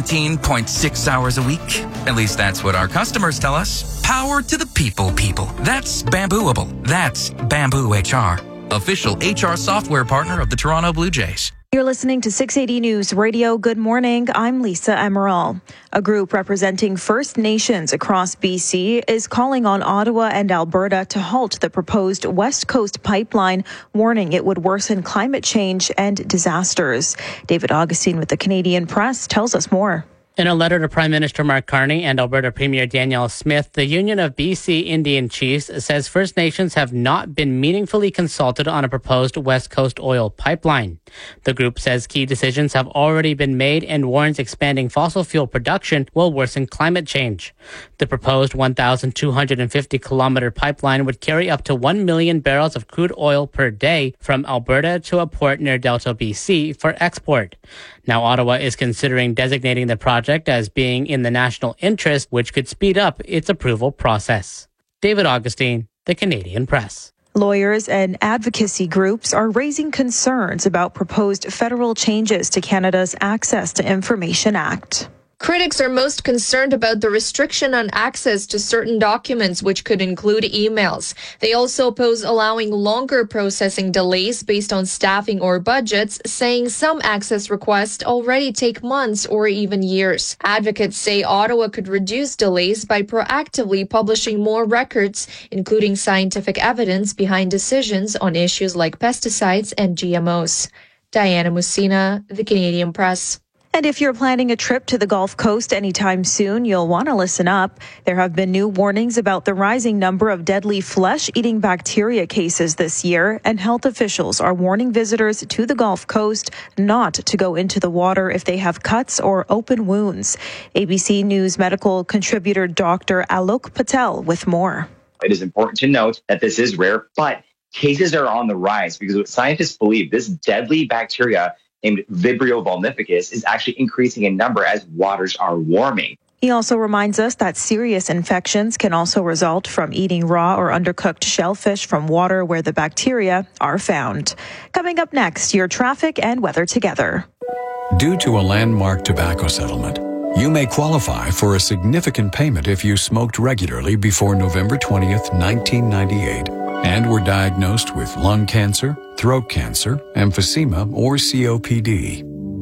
17.6 hours a week. At least that's what our customers tell us. Power to the people. That's Bambooable. That's Bamboo HR, official HR software partner of the Toronto Blue Jays. You're listening to 680 News Radio. Good morning. I'm Lisa Emerald. A group representing First Nations across BC is calling on Ottawa and Alberta to halt the proposed West Coast pipeline, warning it would worsen climate change and disasters. David Augustine with the Canadian Press tells us more. In a letter to Prime Minister Mark Carney and Alberta Premier Danielle Smith, the Union of BC Indian Chiefs says First Nations have not been meaningfully consulted on a proposed West Coast oil pipeline. The group says key decisions have already been made and warns expanding fossil fuel production will worsen climate change. The proposed 1,250-kilometer pipeline would carry up to 1 million barrels of crude oil per day from Alberta to a port near Delta, BC for export. Now, Ottawa is considering designating the project as being in the national interest, which could speed up its approval process. David Augustine, the Canadian Press. Lawyers and advocacy groups are raising concerns about proposed federal changes to Canada's Access to Information Act. Critics are most concerned about the restriction on access to certain documents, which could include emails. They also oppose allowing longer processing delays based on staffing or budgets, saying some access requests already take months or even years. Advocates say Ottawa could reduce delays by proactively publishing more records, including scientific evidence behind decisions on issues like pesticides and GMOs. Diana Musina, the Canadian Press. And if you're planning a trip to the Gulf Coast anytime soon, you'll want to listen up. There have been new warnings about the rising number of deadly flesh-eating bacteria cases this year, and health officials are warning visitors to the Gulf Coast not to go into the water if they have cuts or open wounds. ABC News medical contributor Dr. Alok Patel with more. It is important to note that this is rare, but cases are on the rise because what scientists believe this deadly bacteria named Vibrio vulnificus is actually increasing in number as waters are warming. He also reminds us that serious infections can also result from eating raw or undercooked shellfish from water where the bacteria are found. Coming up next, your traffic and weather together. Due to a landmark tobacco settlement, you may qualify for a significant payment if you smoked regularly before November 20th, 1998. And were diagnosed with lung cancer, throat cancer, emphysema, or COPD.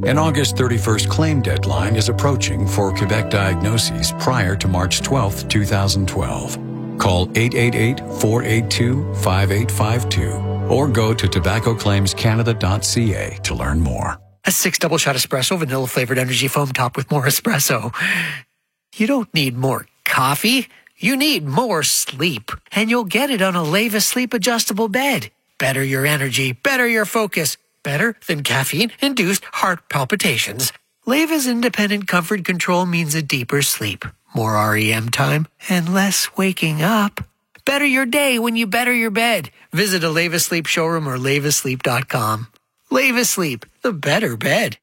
An August 31st claim deadline is approaching for Quebec diagnoses prior to March 12, 2012. Call 888-482-5852 or go to tobaccoclaimscanada.ca to learn more. A 6 double shot espresso, vanilla flavored energy foam topped with more espresso. You don't need more coffee. You need more sleep. And you'll get it on a Leva Sleep adjustable bed. Better your energy, better your focus. Better than caffeine-induced heart palpitations. Leva's independent comfort control means a deeper sleep, more REM time, and less waking up. Better your day when you better your bed. Visit a Leva Sleep showroom or levasleep.com. Leva Sleep, the better bed.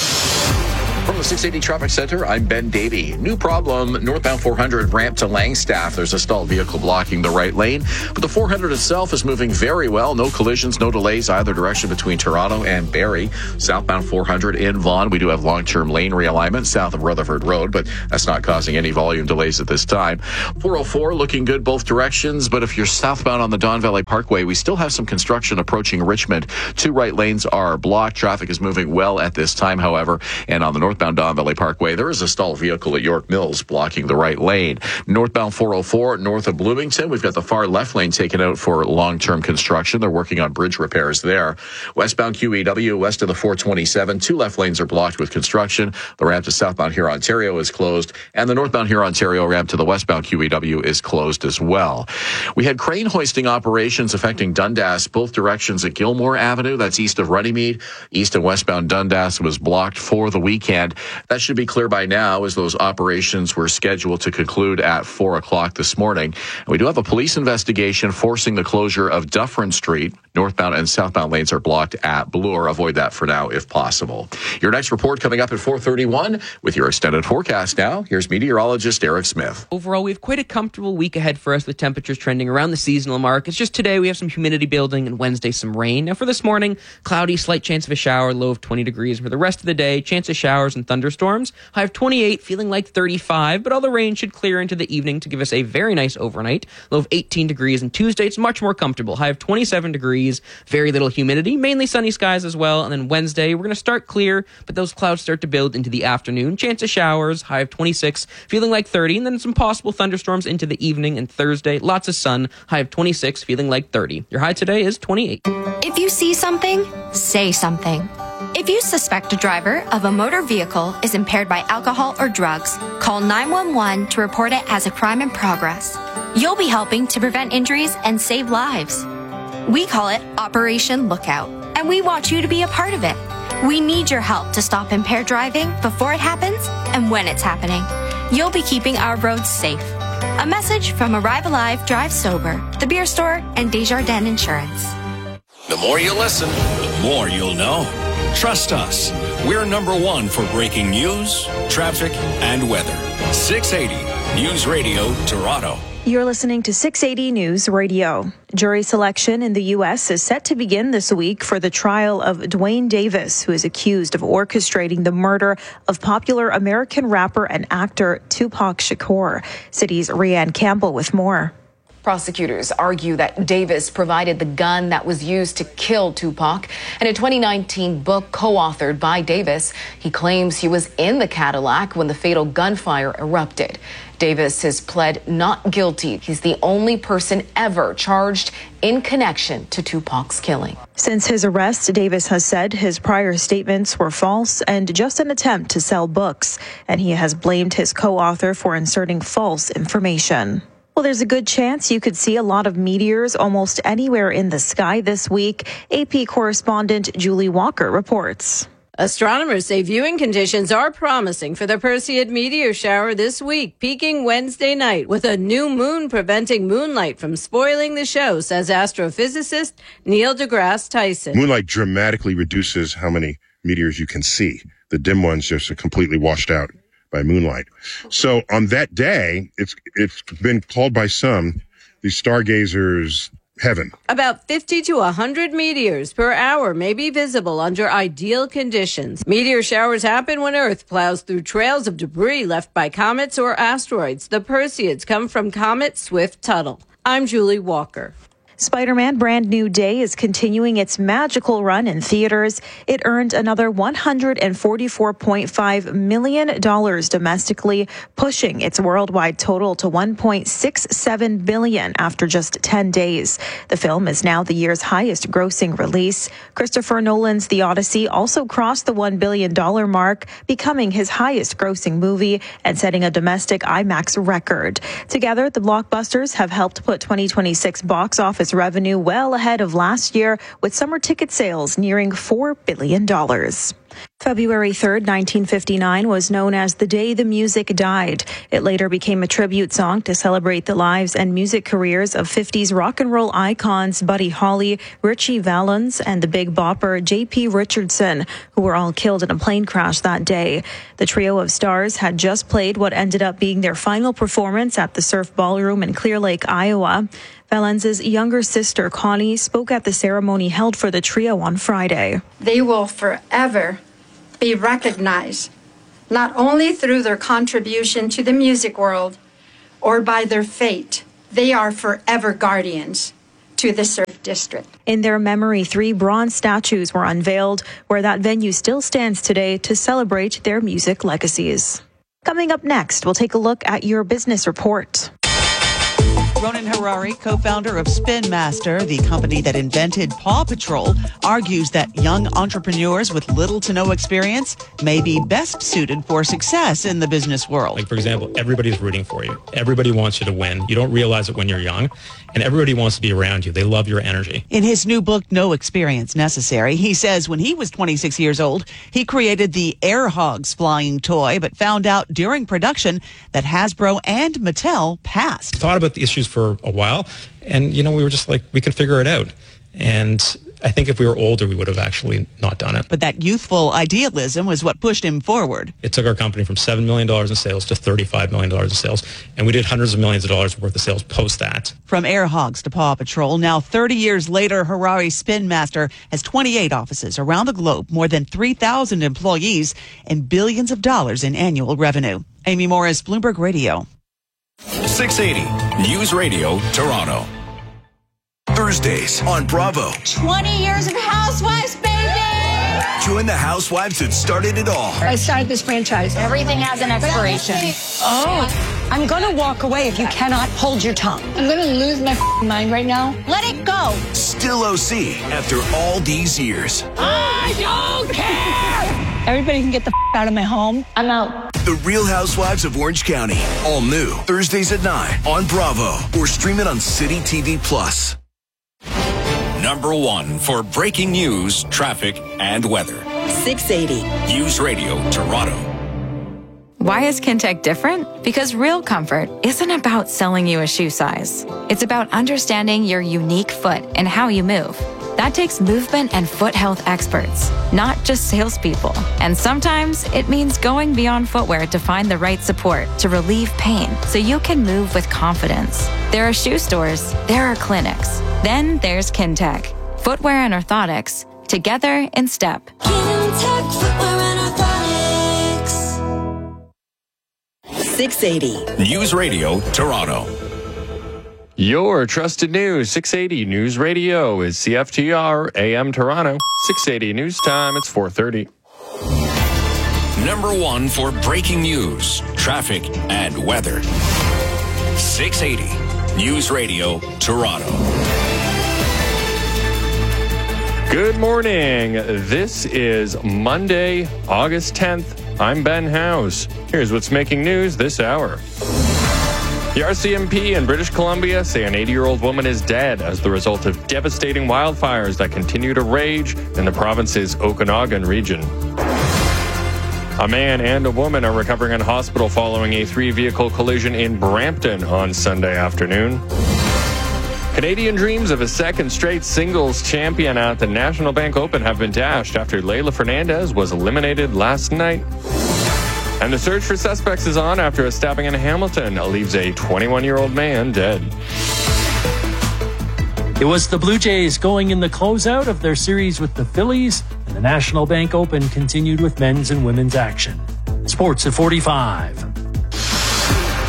From the 680 Traffic Center, I'm Ben Davey. New problem, northbound 400 ramp to Langstaff. There's a stalled vehicle blocking the right lane, but the 400 itself is moving very well. No collisions, no delays either direction between Toronto and Barrie. Southbound 400 in Vaughan, we do have long-term lane realignment south of Rutherford Road, but that's not causing any volume delays at this time. 404 looking good both directions, but if you're southbound on the Don Valley Parkway, we still have some construction approaching Richmond. Two right lanes are blocked. Traffic is moving well at this time, however, and on the northbound Don Valley Parkway, there is a stalled vehicle at York Mills blocking the right lane. Northbound 404 north of Bloomington, we've got the far left lane taken out for long-term construction. They're working on bridge repairs there. Westbound QEW west of the 427, two left lanes are blocked with construction. The ramp to southbound Huron, Ontario is closed, and the northbound Huron, Ontario ramp to the westbound QEW is closed as well. We had crane hoisting operations affecting Dundas both directions at Gilmore Avenue. That's east of Runnymede. East and westbound Dundas was blocked for the weekend. That should be clear by now, as those operations were scheduled to conclude at 4 o'clock this morning. And we do have a police investigation forcing the closure of Dufferin Street. Northbound and southbound lanes are blocked at Bloor. Avoid that for now if possible. Your next report coming up at 4:31 with your extended forecast now. Here's meteorologist Eric Smith. Overall, we have quite a comfortable week ahead for us with temperatures trending around the seasonal mark. It's just today we have some humidity building and Wednesday some rain. Now for this morning, cloudy, slight chance of a shower, low of 20 degrees. For the rest of the day, chance of showers and thunderstorms. High of 28, feeling like 35, but all the rain should clear into the evening to give us a very nice overnight. Low of 18 degrees, and Tuesday it's much more comfortable. High of 27 degrees, very little humidity, mainly sunny skies as well. And then Wednesday, we're going to start clear, but those clouds start to build into the afternoon. Chance of showers, high of 26, feeling like 30, and then some possible thunderstorms into the evening. And Thursday, lots of sun, high of 26, feeling like 30. Your high today is 28. If you see something, say something. If you suspect a driver of a motor vehicle is impaired by alcohol or drugs, call 911 to report it as a crime in progress. You'll be helping to prevent injuries and save lives. We call it Operation Lookout, and we want you to be a part of it. We need your help to stop impaired driving before it happens and when it's happening. You'll be keeping our roads safe. A message from Arrive Alive, Drive Sober, The Beer Store, and Desjardins Insurance. The more you listen, the more you'll know. Trust us. We're number one for breaking news, traffic, and weather. 680 News Radio, Toronto. You're listening to 680 News Radio. Jury selection in the U.S. is set to begin this week for the trial of Dwayne Davis, who is accused of orchestrating the murder of popular American rapper and actor Tupac Shakur. City's Rianne Campbell with more. Prosecutors argue that Davis provided the gun that was used to kill Tupac. In a 2019 book co-authored by Davis, he claims he was in the Cadillac when the fatal gunfire erupted. Davis has pled not guilty. He's the only person ever charged in connection to Tupac's killing. Since his arrest, Davis has said his prior statements were false and just an attempt to sell books, and he has blamed his co-author for inserting false information. Well, there's a good chance you could see a lot of meteors almost anywhere in the sky this week. AP correspondent Julie Walker reports. Astronomers say viewing conditions are promising for the Perseid meteor shower this week, peaking Wednesday night with a new moon preventing moonlight from spoiling the show, says astrophysicist Neil deGrasse Tyson. Moonlight dramatically reduces how many meteors you can see. The dim ones just are completely washed out by moonlight. So on that day, it's been called by some the stargazers' heaven. About 50 to 100 meteors per hour may be visible under ideal conditions. Meteor showers happen when Earth plows through trails of debris left by comets or asteroids. The Perseids come from comet Swift-Tuttle. I'm Julie Walker. Spider-Man Brand New Day is continuing its magical run in theaters. It earned another $144.5 million domestically, pushing its worldwide total to $1.67 billion after just 10 days. The film is now the year's highest grossing release. Christopher Nolan's The Odyssey also crossed the $1 billion mark, becoming his highest grossing movie and setting a domestic IMAX record. Together, the blockbusters have helped put 2026 box office revenue well ahead of last year, with summer ticket sales nearing $4 billion. February 3rd, 1959 was known as the day the music died. It later became a tribute song to celebrate the lives and music careers of 50s rock and roll icons Buddy Holly, Ritchie Valens, and the Big Bopper J.P. Richardson, who were all killed in a plane crash that day. The trio of stars had just played what ended up being their final performance at the Surf Ballroom in Clear Lake, Iowa. Valens' younger sister, Connie, spoke at the ceremony held for the trio on Friday. They will forever be recognized, not only through their contribution to the music world or by their fate. They are forever guardians to the Surf District. In their memory, 3 bronze statues were unveiled, where that venue still stands today to celebrate their music legacies. Coming up next, we'll take a look at your business report. Ronan Harari, co-founder of Spin Master, the company that invented Paw Patrol, argues that young entrepreneurs with little to no experience may be best suited for success in the business world. Like, for example, everybody's rooting for you. Everybody wants you to win. You don't realize it when you're young, and everybody wants to be around you. They love your energy. In his new book, No Experience Necessary, he says when he was 26 years old, he created the Air Hogs flying toy, but found out during production that Hasbro and Mattel passed. Thought about the issues for a while, and we were just like, we could figure it out. And I think if we were older, we would have actually not done it. But that youthful idealism was what pushed him forward. It took our company from $7 million in sales to $35 million in sales, and we did hundreds of millions of dollars worth of sales post that. From Air Hogs to Paw Patrol, now 30 years later, Harari Spin Master has 28 offices around the globe, more than 3,000 employees, and billions of dollars in annual revenue. Amy Morris, Bloomberg Radio. 680 News Radio, Toronto. Thursdays on Bravo. 20 years of Housewives, baby! Join the housewives that started it all. I started this franchise. Everything has an expiration. Oh, I'm going to walk away if you cannot hold your tongue. I'm going to lose my mind right now. Let it go. Still OC after all these years. I don't care! Everybody can get the out of my home. I'm out. The Real Housewives of Orange County. All new. Thursdays at 9 on Bravo. Or stream it on City TV Plus. Number 1 for breaking news, traffic, and weather. 680 News Radio, Toronto. Why is Kintec different? Because real comfort isn't about selling you a shoe size. It's about understanding your unique foot and how you move. That takes movement and foot health experts, not just salespeople. And sometimes it means going beyond footwear to find the right support to relieve pain so you can move with confidence. There are shoe stores, there are clinics. Then there's Kintec. Footwear and orthotics, together in step. Kintec Footwear and Orthotics. 680 News Radio, Toronto. Your trusted news, 680 News Radio is CFTR AM Toronto. 680 News Time, it's 4:30. Number 1 for breaking news, traffic, and weather. 680 News Radio, Toronto. Good morning. This is Monday, August 10th. I'm Ben Howes. Here's what's making news this hour. The RCMP in British Columbia say an 80-year-old woman is dead as the result of devastating wildfires that continue to rage in the province's Okanagan region. A man and a woman are recovering in hospital following a 3-vehicle collision in Brampton on Sunday afternoon. Canadian dreams of a second straight singles champion at the National Bank Open have been dashed after Leylah Fernandez was eliminated last night. And the search for suspects is on after a stabbing in Hamilton leaves a 21-year-old man dead. It was the Blue Jays going in the closeout of their series with the Phillies, and the National Bank Open continued with men's and women's action. Sports at 45.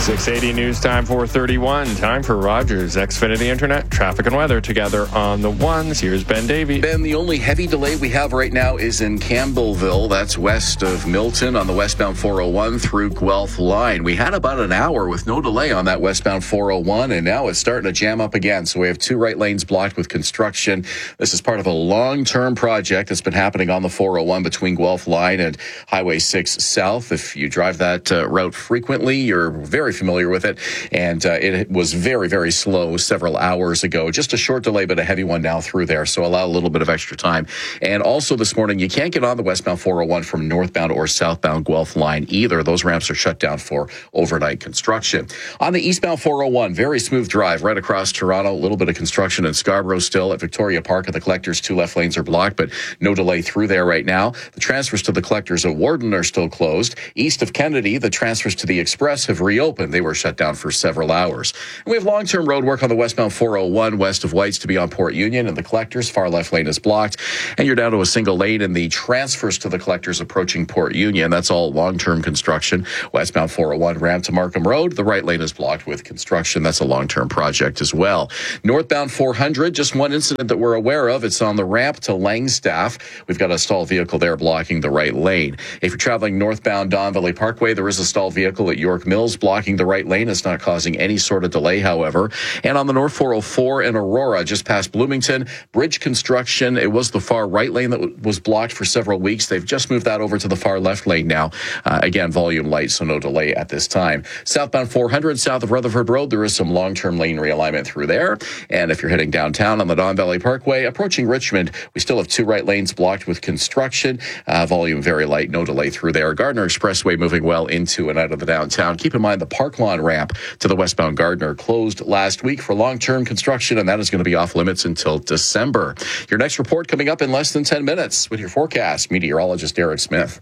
680 news time, 4:31. Time for Rogers Xfinity Internet, traffic and weather together on the ones. Here's Ben Davey. Ben, the only heavy delay we have right now is in Campbellville. That's west of Milton on the westbound 401 through Guelph line. We had about an hour with no delay on that westbound 401, and now it's starting to jam up again. So we have two right lanes blocked with construction. This is part of a long-term project that's been happening on the 401 between Guelph line and Highway 6 South. If you drive that route frequently, you're very familiar with it, and it was very, very slow several hours ago. Just a short delay, but a heavy one now through there, so allow a little bit of extra time. And also this morning, you can't get on the westbound 401 from northbound or southbound Guelph line either. Those ramps are shut down for overnight construction. On the eastbound 401, very smooth drive right across Toronto. A little bit of construction in Scarborough still. At Victoria Park at the Collectors, two left lanes are blocked, but no delay through there right now. The transfers to the Collectors at Warden are still closed. East of Kennedy, the transfers to the Express have reopened. They were shut down for several hours. And we have long-term road work on the westbound 401 west of Whites to be on Port Union, and the Collectors far left lane is blocked, and you're down to a single lane in the transfers to the Collectors approaching Port Union. That's all long-term construction. Westbound 401 ramp to Markham Road, the right lane is blocked with construction. That's a long-term project as well. Northbound 400, just one incident that we're aware of. It's on the ramp to Langstaff. We've got a stalled vehicle there blocking the right lane. If you're traveling northbound Don Valley Parkway, there is a stalled vehicle at York Mills blocking the right lane. It's not causing any sort of delay, however. And on the North 404 in Aurora, just past Bloomington, bridge construction. It was the far right lane that was blocked for several weeks. They've just moved that over to the far left lane now. Again, volume light, so no delay at this time. Southbound 400, south of Rutherford Road, there is some long-term lane realignment through there. And if you're heading downtown on the Don Valley Parkway, approaching Richmond, we still have two right lanes blocked with construction. Volume very light, no delay through there. Gardner Expressway moving well into and out of the downtown. Keep in mind the Park Lawn ramp to the westbound Gardner closed last week for long-term construction, and that is going to be off limits until December. Your next report coming up in less than 10 minutes with your forecast. Meteorologist Derek Smith.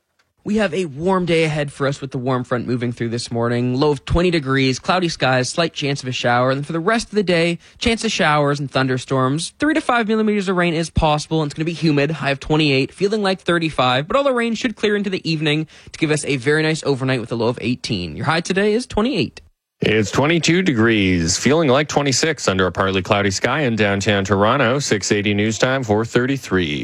We have a warm day ahead for us with the warm front moving through this morning. Low of 20 degrees, cloudy skies, slight chance of a shower. And for the rest of the day, chance of showers and thunderstorms. 3 to 5 millimeters of rain is possible, and it's going to be humid. High of 28, feeling like 35. But all the rain should clear into the evening to give us a very nice overnight with a low of 18. Your high today is 28. It's 22 degrees, feeling like 26 under a partly cloudy sky in downtown Toronto. 680 news time, 4:33.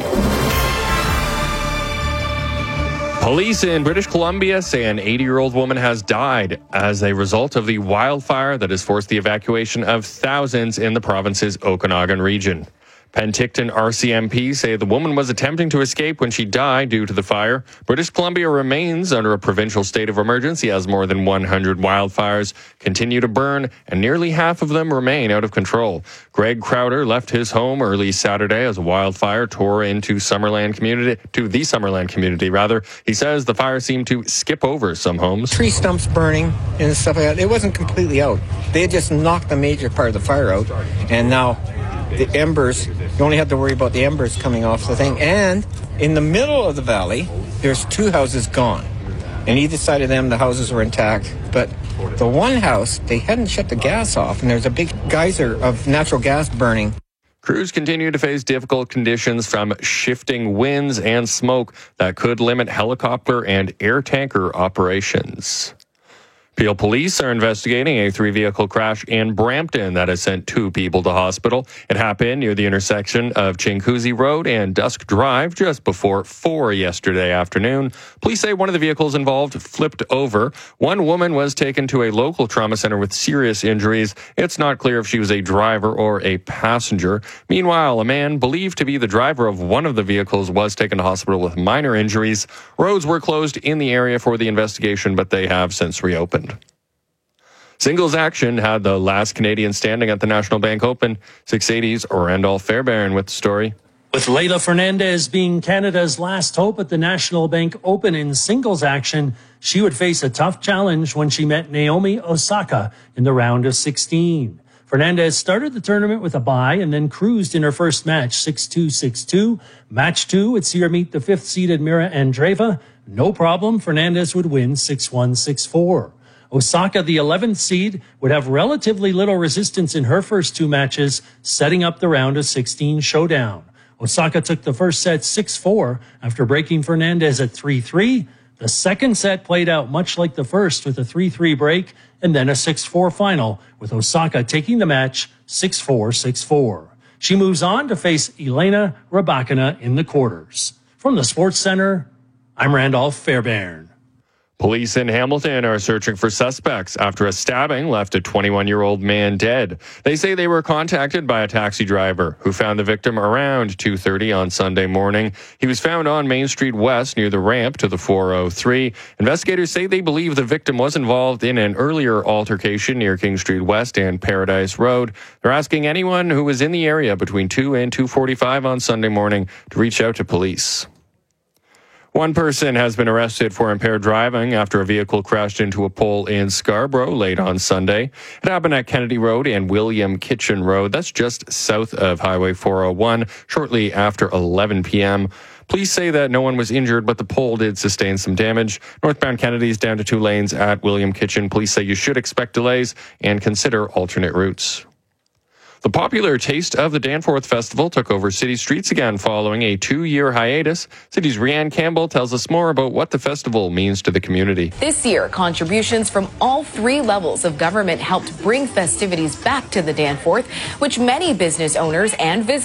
Police in British Columbia say an 80-year-old woman has died as a result of the wildfire that has forced the evacuation of thousands in the province's Okanagan region. Penticton RCMP say the woman was attempting to escape when she died due to the fire. British Columbia remains under a provincial state of emergency as more than 100 wildfires continue to burn, and nearly half of them remain out of control. Greg Crowder left his home early Saturday as a wildfire tore into the Summerland community. He says the fire seemed to skip over some homes. Tree stumps burning and stuff like that. It wasn't completely out. They had just knocked the major part of the fire out, and now the embers, you only have to worry about the embers coming off the thing. And in the middle of the valley, there's two houses gone. And either side of them, the houses were intact. But the one house, they hadn't shut the gas off, and there's a big geyser of natural gas burning. Crews continue to face difficult conditions from shifting winds and smoke that could limit helicopter and air tanker operations. Peel police are investigating a 3-vehicle crash in Brampton that has sent 2 people to hospital. It happened near the intersection of Chinguacousy Road and Dusk Drive just before 4 yesterday afternoon. Police say one of the vehicles involved flipped over. One woman was taken to a local trauma center with serious injuries. It's not clear if she was a driver or a passenger. Meanwhile, a man believed to be the driver of one of the vehicles was taken to hospital with minor injuries. Roads were closed in the area for the investigation, but they have since reopened. Singles action had the last Canadian standing at the National Bank Open. 680's Randolph Fairbairn with the story. With Leylah Fernandez being Canada's last hope at the National Bank Open in singles action, she would face a tough challenge when she met Naomi Osaka in the round of 16. Fernandez started the tournament with a bye and then cruised in her first match, 6-2, 6-2. Match 2 would see her meet the 5th-seeded Mira Andreeva. No problem, Fernandez would win 6-1, 6-4. Osaka, the 11th seed, would have relatively little resistance in her first 2 matches, setting up the round of 16 showdown. Osaka took the first set 6-4 after breaking Fernandez at 3-3. The second set played out much like the first with a 3-3 break, and then a 6-4 final, with Osaka taking the match 6-4, 6-4. She moves on to face Elena Rybakina in the quarters. From the Sports Center, I'm Randolph Fairbairn. Police in Hamilton are searching for suspects after a stabbing left a 21-year-old man dead. They say they were contacted by a taxi driver who found the victim around 2:30 on Sunday morning. He was found on Main Street West near the ramp to the 403. Investigators say they believe the victim was involved in an earlier altercation near King Street West and Paradise Road. They're asking anyone who was in the area between 2 and 2:45 on Sunday morning to reach out to police. One person has been arrested for impaired driving after a vehicle crashed into a pole in Scarborough late on Sunday. It happened at Kennedy Road and William Kitchen Road. That's just south of Highway 401, shortly after 11 p.m. Police say that no one was injured, but the pole did sustain some damage. Northbound Kennedy's down to 2 lanes at William Kitchen. Police say you should expect delays and consider alternate routes. The popular Taste of the Danforth Festival took over city streets again following a 2-year hiatus. City's Rianne Campbell tells us more about what the festival means to the community. This year, contributions from all 3 levels of government helped bring festivities back to the Danforth, which many business owners and visitors